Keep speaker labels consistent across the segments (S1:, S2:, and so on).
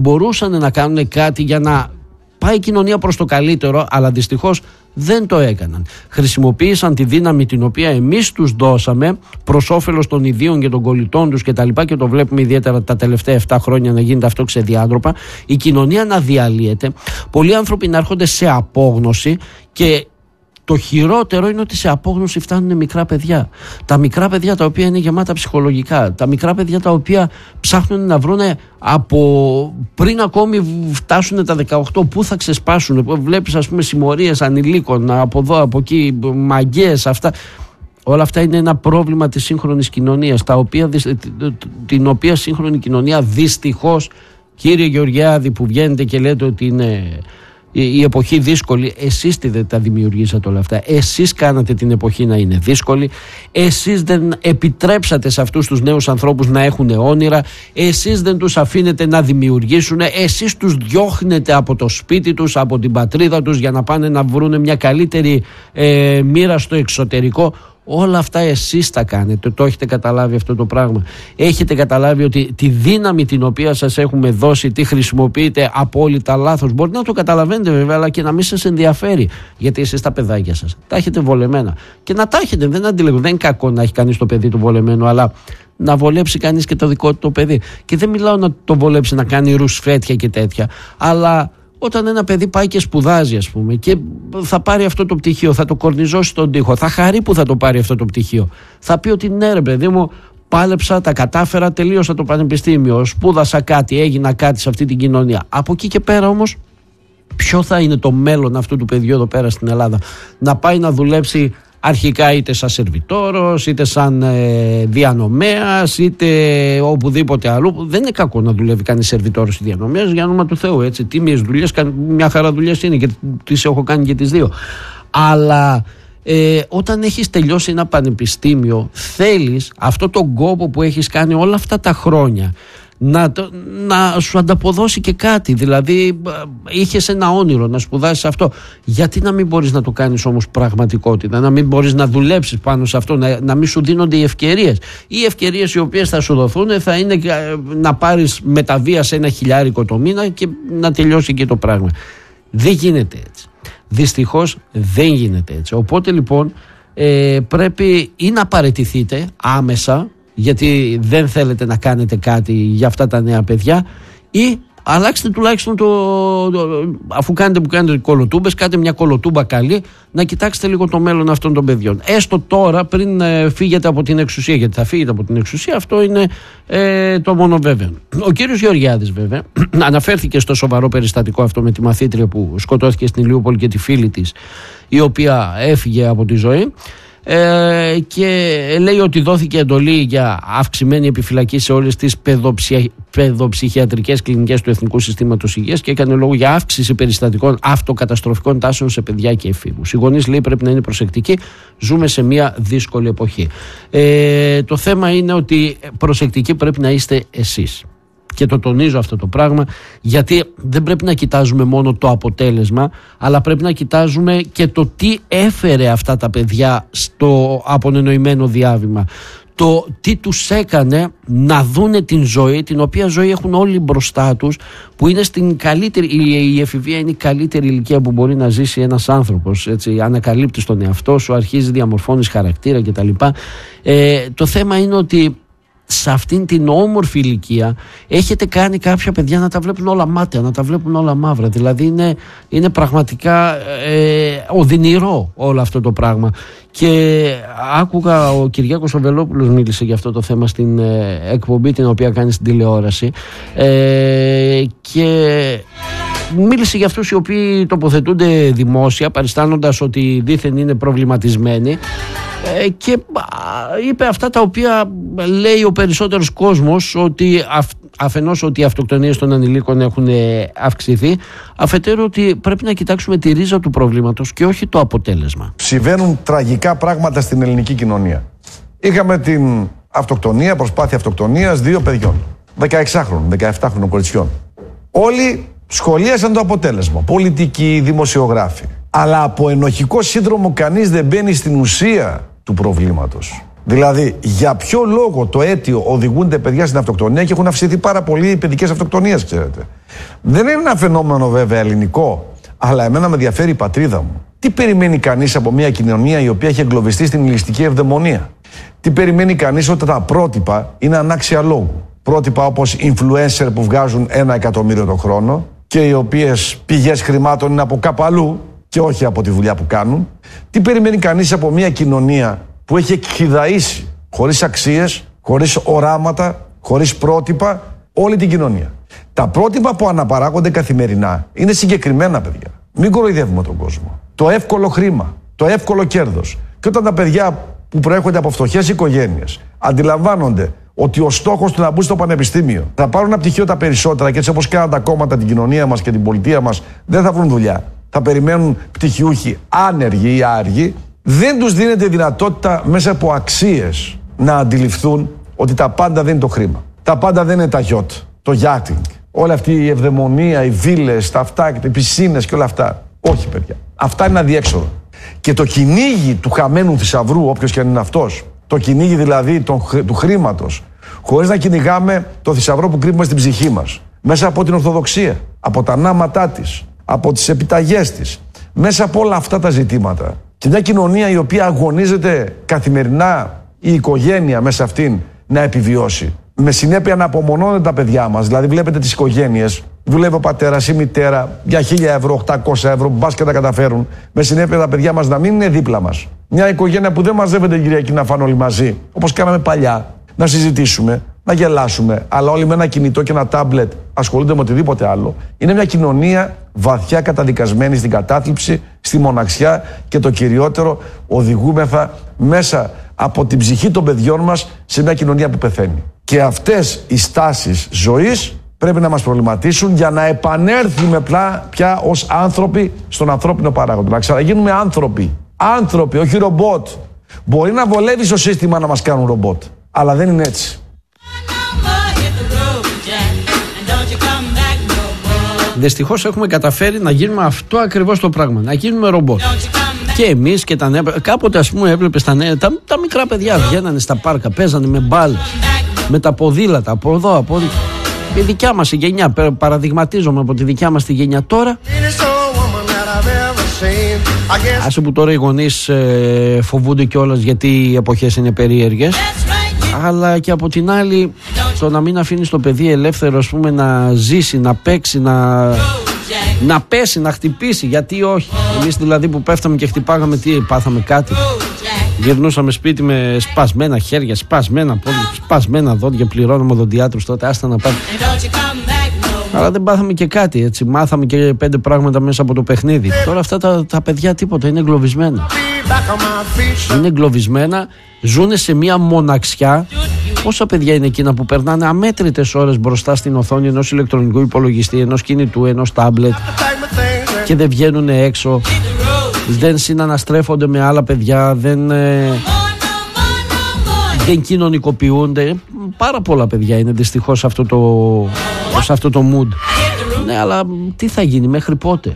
S1: μπορούσαν να κάνουν κάτι για να πάει η κοινωνία προς το καλύτερο, αλλά δυστυχώς δεν το έκαναν. Χρησιμοποίησαν τη δύναμη την οποία εμείς τους δώσαμε προς όφελος των ιδίων και των κολλητών τους κτλ. Και το βλέπουμε ιδιαίτερα τα τελευταία 7 χρόνια να γίνεται αυτό ξεδιάντροπα. Η κοινωνία να διαλύεται, πολλοί άνθρωποι να έρχονται σε απόγνωση και το χειρότερο είναι ότι σε απόγνωση φτάνουν μικρά παιδιά. Τα μικρά παιδιά τα οποία είναι γεμάτα ψυχολογικά. Τα μικρά παιδιά τα οποία ψάχνουν να βρούνε από πριν ακόμη φτάσουν τα 18 πού θα ξεσπάσουν. Βλέπεις ας πούμε συμμορίες ανηλίκων από εδώ από εκεί, μαγκές αυτά. Όλα αυτά είναι ένα πρόβλημα της σύγχρονης κοινωνίας, την οποία σύγχρονη κοινωνία δυστυχώς, κύριε Γεωργιάδη που βγαίνετε και λέτε ότι είναι η εποχή δύσκολη, εσείς δεν τα δημιουργήσατε όλα αυτά. Εσείς κάνατε την εποχή να είναι δύσκολη. Εσείς δεν επιτρέψατε σε αυτούς τους νέους ανθρώπους να έχουν όνειρα. Εσείς δεν τους αφήνετε να δημιουργήσουν. Εσείς τους διώχνετε από το σπίτι τους, από την πατρίδα τους για να πάνε να βρουν μια καλύτερη μοίρα στο εξωτερικό. Όλα αυτά εσείς τα κάνετε, το έχετε καταλάβει αυτό το πράγμα. Έχετε καταλάβει ότι τη δύναμη την οποία σας έχουμε δώσει τη χρησιμοποιείτε απόλυτα λάθος. Μπορεί να το καταλαβαίνετε βέβαια, αλλά και να μην σας ενδιαφέρει. Γιατί εσείς τα παιδάκια σας τα έχετε βολεμένα. Και να τα έχετε, δεν αντιλέγω, δεν είναι κακό να έχει κανείς το παιδί του βολεμένο, αλλά να βολέψει κανείς και το δικό του το παιδί. Και δεν μιλάω να το βολέψει να κάνει ρουσφέτια και τέτοια, αλλά όταν ένα παιδί πάει και σπουδάζει, ας πούμε, και θα πάρει αυτό το πτυχίο, θα το κορνιζώσει στον τοίχο, θα χαρεί που θα το πάρει αυτό το πτυχίο. Θα πει ότι ναι, ρε παιδί μου, πάλεψα, τα κατάφερα, τελείωσα το πανεπιστήμιο, σπούδασα κάτι, έγινα κάτι σε αυτή την κοινωνία. Από εκεί και πέρα όμως, ποιο θα είναι το μέλλον αυτού του παιδιού εδώ πέρα στην Ελλάδα? Να πάει να δουλέψει αρχικά είτε σαν σερβιτόρος, είτε σαν διανομέας, είτε οπουδήποτε αλλού. Δεν είναι κακό να δουλεύει κανείς σερβιτόρος ή διανομέας, για όνομα του Θεού. Έτσι, τίμιες δουλειές, μια χαρά δουλειές είναι και τις έχω κάνει και τις δύο. Αλλά όταν έχεις τελειώσει ένα πανεπιστήμιο, θέλεις αυτό τον κόπο που έχεις κάνει όλα αυτά τα χρόνια να σου ανταποδώσει και κάτι. Δηλαδή είχες ένα όνειρο να σπουδάσεις αυτό, γιατί να μην μπορείς να το κάνεις όμως πραγματικότητα, να μην μπορείς να δουλέψεις πάνω σε αυτό, να μην σου δίνονται οι ευκαιρίες? Οι ευκαιρίες οι οποίες θα σου δοθούν θα είναι να πάρεις μεταβία σε 1.000 το μήνα και να τελειώσει και το πράγμα. Δεν γίνεται έτσι, δυστυχώς δεν γίνεται έτσι. Οπότε λοιπόν πρέπει ή να παραιτηθείτε άμεσα, γιατί δεν θέλετε να κάνετε κάτι για αυτά τα νέα παιδιά, ή αλλάξτε τουλάχιστον αφού κάνετε που κάνετε κολοτούμπες, κάντε μια κολοτούμπα καλή, να κοιτάξετε λίγο το μέλλον αυτών των παιδιών. Έστω τώρα πριν φύγετε από την εξουσία, γιατί θα φύγετε από την εξουσία, αυτό είναι το μόνο βέβαιο. Ο κύριος Γεωργιάδης βέβαια αναφέρθηκε στο σοβαρό περιστατικό αυτό με τη μαθήτρια που σκοτώθηκε στην Ηλιούπολη και τη φίλη της, η οποία έφυγε από τη ζωή. Και λέει ότι δόθηκε εντολή για αυξημένη επιφυλακή σε όλες τις παιδοψυχιατρικές κλινικές του Εθνικού Συστήματος Υγείας και έκανε λόγο για αύξηση περιστατικών αυτοκαταστροφικών τάσεων σε παιδιά και εφήβους. Οι γονείς, λέει, πρέπει να είναι προσεκτικοί. Ζούμε σε μια δύσκολη εποχή. Το θέμα είναι ότι προσεκτικοί πρέπει να είστε εσείς. Και το τονίζω αυτό το πράγμα, γιατί δεν πρέπει να κοιτάζουμε μόνο το αποτέλεσμα, αλλά πρέπει να κοιτάζουμε και το τι έφερε αυτά τα παιδιά στο απονενοημένο διάβημα. Το τι τους έκανε να δούνε την ζωή, την οποία ζωή έχουν όλοι μπροστά τους, που είναι στην καλύτερη, η εφηβεία είναι η καλύτερη ηλικία που μπορεί να ζήσει ένας άνθρωπος. Έτσι, ανακαλύπτεις τον εαυτό σου, αρχίζεις, διαμορφώνεις χαρακτήρα κτλ. Το θέμα είναι ότι σε αυτήν την όμορφη ηλικία έχετε κάνει κάποια παιδιά να τα βλέπουν όλα μάταια, να τα βλέπουν όλα μαύρα. Δηλαδή είναι πραγματικά οδυνηρό όλο αυτό το πράγμα. Και άκουγα ο Κυριάκος ο Βελόπουλος μίλησε για αυτό το θέμα στην εκπομπή την οποία κάνει στην τηλεόραση, και μίλησε για αυτούς οι οποίοι τοποθετούνται δημόσια παριστάνοντας ότι δήθεν είναι προβληματισμένοι, και είπε αυτά τα οποία λέει ο περισσότερος κόσμος, ότι αφενός ότι οι αυτοκτονίες των ανηλίκων έχουν αυξηθεί, αφετέρου ότι πρέπει να κοιτάξουμε τη ρίζα του προβλήματος και όχι το αποτέλεσμα.
S2: Συμβαίνουν τραγικά πράγματα στην ελληνική κοινωνία. Είχαμε την αυτοκτονία, προσπάθεια αυτοκτονίας 2 παιδιών, 16χρονων, 17χρονων κοριτσιών. Όλοι σχολίασαν το αποτέλεσμα, πολιτικοί, δημοσιογράφοι. Αλλά από ενοχικό σύνδρομο κανείς δεν μπαίνει στην ουσία του προβλήματος. Δηλαδή, για ποιο λόγο το αίτιο οδηγούνται παιδιά στην αυτοκτονία και έχουν αυξηθεί πάρα πολύ οι παιδικές αυτοκτονίες, ξέρετε. Δεν είναι ένα φαινόμενο βέβαια ελληνικό, αλλά εμένα με ενδιαφέρει η πατρίδα μου. Τι περιμένει κανείς από μια κοινωνία η οποία έχει εγκλωβιστεί στην ηλιστική ευδαιμονία? Τι περιμένει κανείς όταν τα πρότυπα είναι ανάξια λόγου? Πρότυπα όπως influencer που βγάζουν 1 εκατομμύριο το χρόνο και οι οποίες πηγές χρημάτων είναι από κάπου αλλού και όχι από τη δουλειά που κάνουν. Τι περιμένει κανείς από μια κοινωνία που έχει εκχυδαήσει χωρίς αξίες, χωρίς οράματα, χωρίς πρότυπα όλη την κοινωνία? Τα πρότυπα που αναπαράγονται καθημερινά είναι συγκεκριμένα, παιδιά. Μην κοροϊδεύουμε τον κόσμο. Το εύκολο χρήμα, το εύκολο κέρδος. Και όταν τα παιδιά που προέρχονται από φτωχές οικογένειες αντιλαμβάνονται ότι ο στόχος του να μπουν στο πανεπιστήμιο θα πάρουν ένα πτυχίο τα περισσότερα και έτσι όπως κάνουν τα κόμματα, την κοινωνία μας και την πολιτεία μας, δεν θα βρουν δουλειά. Θα περιμένουν πτυχιούχοι άνεργοι ή άργοι. Δεν τους δίνεται δυνατότητα μέσα από αξίες να αντιληφθούν ότι τα πάντα δεν είναι το χρήμα. Τα πάντα δεν είναι τα γιότ, το yachting. Όλη αυτή η ευδαιμονία, οι βίλες, τα αυτά, οι πισίνες και όλα αυτά. Όχι, παιδιά. Αυτά είναι αδιέξοδο. Και το κυνήγι του χαμένου θησαυρού, όποιος και αν είναι αυτός, το κυνήγι δηλαδή του χρήματος, χωρίς να κυνηγάμε το θησαυρό που κρύβουμε στην ψυχή μας, μέσα από την Ορθοδοξία, από τα νάματά της, από τις επιταγές της, μέσα από όλα αυτά τα ζητήματα. Και μια κοινωνία η οποία αγωνίζεται καθημερινά η οικογένεια μέσα αυτήν να επιβιώσει. Με συνέπεια να απομονώνουν τα παιδιά μας. Δηλαδή, βλέπετε τις οικογένειες. Δουλεύει ο πατέρας ή η μητέρα για 1.000 ευρώ, 800 ευρώ, μπας και τα καταφέρουν. Με συνέπεια τα παιδιά μας να μην είναι δίπλα μας. Μια οικογένεια που δεν μαζεύεται Κυριακή να φάνε όλοι μαζί, όπως κάναμε παλιά, να συζητήσουμε, να γελάσουμε, αλλά όλοι με ένα κινητό και ένα τάμπλετ ασχολούνται με οτιδήποτε άλλο. Είναι μια κοινωνία βαθιά καταδικασμένη στην κατάθλιψη, στη μοναξιά και το κυριότερο, οδηγούμεθα μέσα από την ψυχή των παιδιών μας σε μια κοινωνία που πεθαίνει. Και αυτές οι στάσεις ζωής πρέπει να μας προβληματίσουν για να επανέλθουμε πια ως άνθρωποι στον ανθρώπινο παράγοντα. Να ξαναγίνουμε άνθρωποι. Άνθρωποι, όχι ρομπότ. Μπορεί να βολεύει στο σύστημα να μας κάνουν ρομπότ, αλλά δεν είναι έτσι.
S1: Δυστυχώς έχουμε καταφέρει να γίνουμε αυτό ακριβώς το πράγμα. Να γίνουμε ρομπότ. Και εμείς και τα νέα. Κάποτε, ας πούμε, έβλεπες τα μικρά παιδιά βγαίνανε στα πάρκα, παίζανε με μπάλες, με τα ποδήλατα από εδώ, από εδώ. Η δικιά μας η γενιά, παραδειγματίζομαι από τη δικιά μας τη γενιά τώρα. Άσε που τώρα οι γονείς φοβούνται κιόλας γιατί οι εποχές είναι περίεργες. Αλλά και από την άλλη, το να μην αφήνεις το παιδί ελεύθερο, ας πούμε, να ζήσει, να παίξει, να πέσει, να χτυπήσει. Γιατί όχι? Εμείς δηλαδή που πέφταμε και χτυπάγαμε, τι πάθαμε κάτι? Γυρνούσαμε σπίτι με σπασμένα χέρια, σπασμένα πόδια, σπασμένα δόντια. Πληρώναμε οδοντιάτρους τότε, άστα να πάμε. Αλλά δεν πάθαμε και κάτι, έτσι. Μάθαμε και 5 πράγματα μέσα από το παιχνίδι. Τώρα αυτά τα παιδιά τίποτα, είναι εγκλωβισμένα. Είναι εγκλωβισμένα, ζουνε σε μια μοναξιά. Πόσα παιδιά είναι εκείνα που περνάνε αμέτρητες ώρες μπροστά στην οθόνη ενός ηλεκτρονικού υπολογιστή, ενός κινητού, ενός τάμπλετ και δεν βγαίνουν έξω, δεν συναναστρέφονται με άλλα παιδιά, δεν κοινωνικοποιούνται. Πάρα πολλά παιδιά είναι δυστυχώς σε αυτό το mood. Ναι, αλλά τι θα γίνει, μέχρι πότε?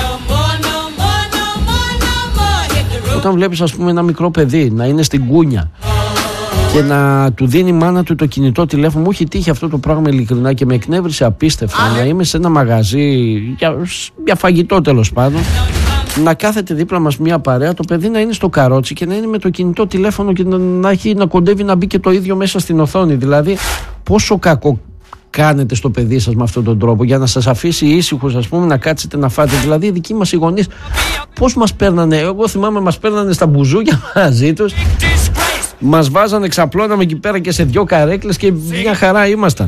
S1: Όταν βλέπεις, ας πούμε, ένα μικρό παιδί να είναι στην κούνια και να του δίνει η μάνα του το κινητό τηλέφωνο, μου έχει τύχει αυτό το πράγμα ειλικρινά και με εκνεύρισε απίστευτα. Να είμαι σε ένα μαγαζί για φαγητό, τέλος πάντων, να κάθεται δίπλα μας μια παρέα, το παιδί να είναι στο καρότσι και να είναι με το κινητό τηλέφωνο και να κοντεύει να μπει και το ίδιο μέσα στην οθόνη. Δηλαδή, πόσο κακό κάνετε στο παιδί σας με αυτόν τον τρόπο, για να σας αφήσει ήσυχους, ας πούμε, να κάτσετε να φάτε. Δηλαδή, οι δικοί μας οι γονείς πώς μας παίρνανε? Εγώ θυμάμαι, μας παίρνανε στα μπουζούκια μαζί τους, μας βάζανε, ξαπλώναμε εκεί πέρα και σε 2 καρέκλες και μια χαρά ήμασταν.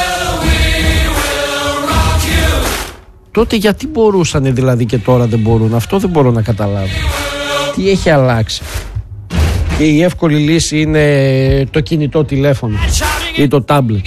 S1: Τότε γιατί μπορούσανε δηλαδή και τώρα δεν μπορούν? Αυτό δεν μπορώ να καταλάβω. Τι έχει αλλάξει? Και η εύκολη λύση είναι το κινητό τηλέφωνο ή το τάμπλετ.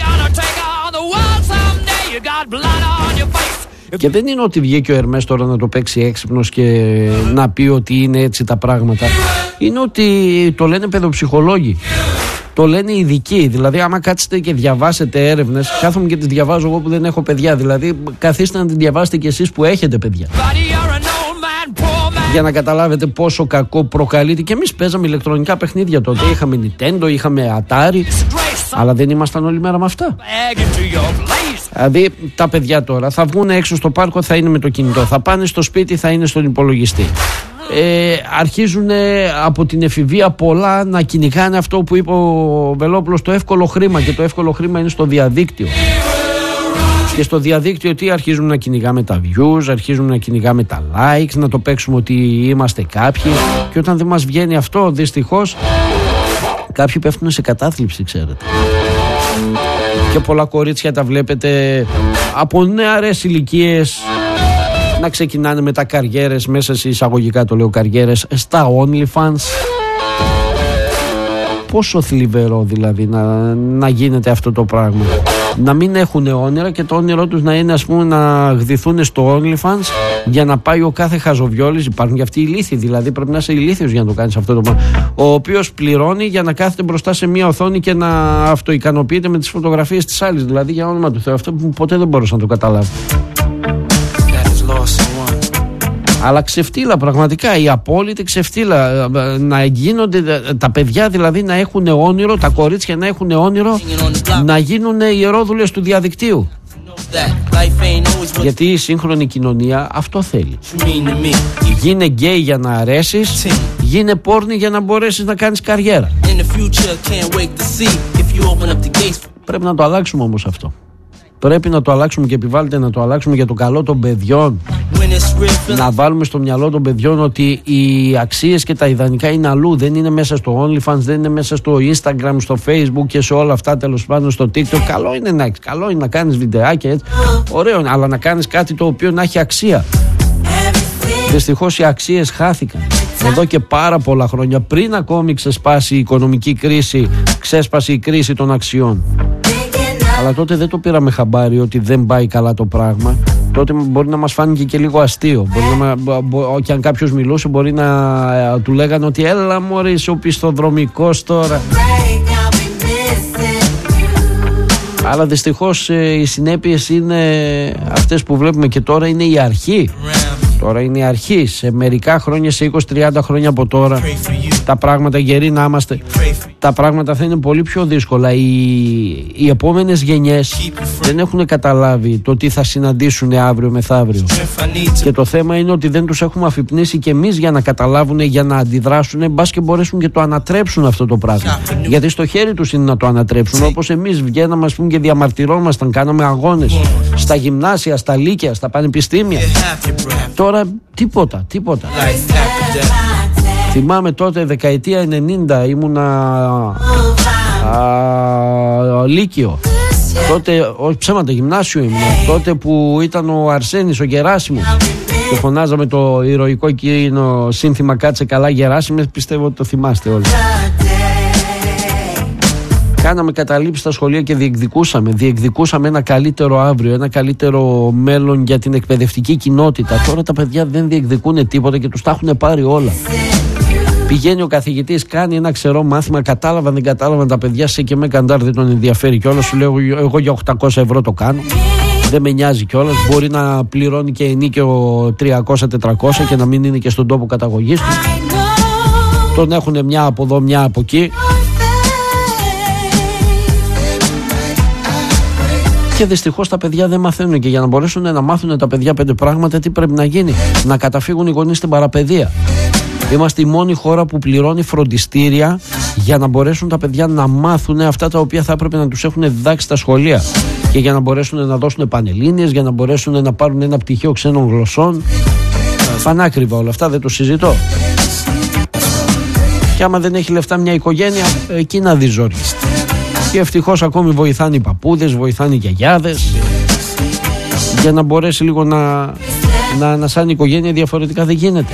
S1: Και δεν είναι ότι βγήκε ο Ερμές τώρα να το παίξει έξυπνος και να πει ότι είναι έτσι τα πράγματα. Είναι ότι το λένε παιδοψυχολόγοι. Το λένε οι ειδικοί. Δηλαδή, άμα κάτσετε και διαβάσετε έρευνες, κάθομαι και τις διαβάζω εγώ που δεν έχω παιδιά. Δηλαδή, καθίστε να τις διαβάσετε κι εσείς που έχετε παιδιά. Για να καταλάβετε πόσο κακό προκαλείται. Και εμείς παίζαμε ηλεκτρονικά παιχνίδια τότε. Είχαμε Nintendo, είχαμε Atari, αλλά δεν ήμασταν όλη μέρα με αυτά. Δηλαδή τα παιδιά τώρα θα βγουν έξω στο πάρκο, θα είναι με το κινητό. Θα πάνε στο σπίτι, θα είναι στον υπολογιστή. Αρχίζουν από την εφηβεία πολλά να κυνηγάνε αυτό που είπε ο Βελόπουλος, το εύκολο χρήμα. Και το εύκολο χρήμα είναι στο διαδίκτυο. Και στο διαδίκτυο τι αρχίζουν να κυνηγάμε τα views, αρχίζουν να κυνηγάμε τα likes, να το παίξουμε ότι είμαστε κάποιοι. Και όταν δεν μας βγαίνει αυτό, δυστυχώς κάποιοι πέφτουν σε κατάθλιψη, ξέρετε. Και πολλά κορίτσια τα βλέπετε από νεαρές ηλικίες να ξεκινάνε με τα καριέρες, μέσα σε εισαγωγικά το λέω καριέρες, στα OnlyFans. Πόσο θλιβερό δηλαδή να γίνεται αυτό το πράγμα. Να μην έχουν όνειρα και το όνειρό τους να είναι, ας πούμε, να γδυθούν στο OnlyFans για να πάει ο κάθε χαζοβιόλης. Υπάρχουν και αυτοί οι ηλίθιοι, δηλαδή πρέπει να είσαι ηλίθιος για να το κάνεις αυτό το πράγμα. Ο οποίος πληρώνει για να κάθεται μπροστά σε μια οθόνη και να αυτοικανοποιείται με τις φωτογραφίες της άλλης. Δηλαδή, για όνομα του Θεού, αυτό που ποτέ δεν μπορούσα να το καταλάβω. Αλλά ξεφτύλα, πραγματικά, η απόλυτη ξεφτύλα. Να γίνονται τα παιδιά, δηλαδή να έχουν όνειρο, τα κορίτσια να έχουν όνειρο να γίνουν ιερόδουλες του διαδικτύου. Γιατί η σύγχρονη κοινωνία αυτό θέλει. Γίνε γκέι για να αρέσεις, γίνε πόρνη για να μπορέσεις να κάνεις καριέρα. Πρέπει να το αλλάξουμε όμως αυτό. Πρέπει να το αλλάξουμε και επιβάλλεται να το αλλάξουμε για το καλό των παιδιών. Να βάλουμε στο μυαλό των παιδιών ότι οι αξίες και τα ιδανικά είναι αλλού. Δεν είναι μέσα στο OnlyFans, δεν είναι μέσα στο Instagram, στο Facebook και σε όλα αυτά, τέλος πάντων στο TikTok. Καλό είναι να κάνεις βιντεάκια έτσι. Ωραίο, αλλά να κάνεις κάτι το οποίο να έχει αξία. Δυστυχώς οι αξίες χάθηκαν εδώ και πάρα πολλά χρόνια. Πριν ακόμη ξεσπάσει η οικονομική κρίση, ξέσπασε η κρίση των αξιών. Αλλά τότε δεν το πήραμε χαμπάρι ότι δεν πάει καλά το πράγμα. Τότε μπορεί να μας φάνηκε και λίγο αστείο. Και αν κάποιος μιλούσε, μπορεί να του λέγανε ότι έλα μωρέ, είσαι ο πιστοδρομικός τώρα. Αλλά δυστυχώς οι συνέπειες είναι αυτές που βλέπουμε και τώρα, είναι η αρχή. Τώρα είναι η αρχή. Σε μερικά χρόνια, σε 20-30 χρόνια από τώρα, τα πράγματα, γεροί να είμαστε, τα πράγματα θα είναι πολύ πιο δύσκολα. Οι επόμενες γενιές δεν έχουν καταλάβει το τι θα συναντήσουν αύριο μεθαύριο. Και το θέμα είναι ότι δεν τους έχουμε αφυπνήσει και εμείς για να καταλάβουν, για να αντιδράσουν, μπας και μπορέσουν και το ανατρέψουν αυτό το πράγμα. Γιατί στο χέρι τους είναι να το ανατρέψουν. Όπως εμείς βγαίναμε, ας πούμε, και διαμαρτυρόμασταν, κάναμε αγώνες στα γυμνάσια, στα λύκεια, στα πανεπιστήμια. Τώρα τίποτα. Θυμάμαι τότε δεκαετία 90 ήμουνα λύκειο. Τότε, όχι ψέματα, γυμνάσιο ήμουνα. Τότε που ήταν ο Αρσένης, ο Γεράσιμος, και φωνάζαμε το ηρωικό εκείνο σύνθημα «Κάτσε καλά Γεράσιμε», πιστεύω ότι το θυμάστε όλοι. Κάναμε καταλήψεις στα σχολεία και διεκδικούσαμε ένα καλύτερο αύριο, ένα καλύτερο μέλλον για την εκπαιδευτική κοινότητα. Τώρα τα παιδιά δεν διεκδικούν τίποτα και τους τα έχουν πάρει όλα. Πηγαίνει ο καθηγητής, κάνει ένα ξερό μάθημα, δεν κατάλαβαν τα παιδιά, σε και με καντάρ, δεν τον ενδιαφέρει κιόλας. Σου λέω, εγώ για 800 ευρώ το κάνω. Δεν με νοιάζει κιόλας. Μπορεί να πληρώνει και ενίκαιο 300-400 και να μην είναι και στον τόπο καταγωγής του. Τον έχουν μια από εδώ, μια από εκεί. Και δυστυχώς τα παιδιά δεν μαθαίνουν. Και για να μπορέσουν να μάθουν τα παιδιά 5 πράγματα, τι πρέπει να γίνει? Να καταφύγουν οι γονείς στην παραπαιδεία. Είμαστε η μόνη χώρα που πληρώνει φροντιστήρια για να μπορέσουν τα παιδιά να μάθουν αυτά τα οποία θα έπρεπε να τους έχουν διδάξει στα σχολεία. Και για να μπορέσουν να δώσουν πανελλήνιες, για να μπορέσουν να πάρουν ένα πτυχίο ξένων γλωσσών. Πανάκριβα όλα αυτά, δεν το συζητώ. Και άμα δεν έχει λεφτά μια οικογένεια, εκεί να δει ζόρι. Και ευτυχώς ακόμη βοηθάνε οι παππούδες, βοηθάνε οι γιαγιάδες, για να μπορέσει λίγο να σαν οικογένεια, διαφορετικά δεν γίνεται.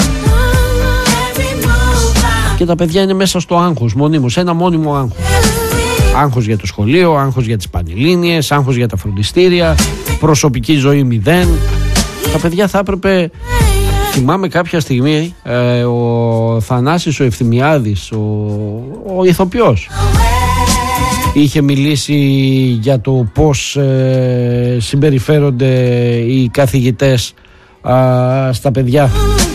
S1: Και τα παιδιά είναι μέσα στο άγχος μονίμως, ένα μόνιμο άγχος. Άγχος για το σχολείο, άγχος για τις πανελλήνιες, άγχος για τα φροντιστήρια, προσωπική ζωή 0. Τα παιδιά θα έπρεπε... Θυμάμαι κάποια στιγμή ο Θανάσης ο Ευθυμιάδης, ο ηθοποιός, είχε μιλήσει για το πώς συμπεριφέρονται οι καθηγητές στα παιδιά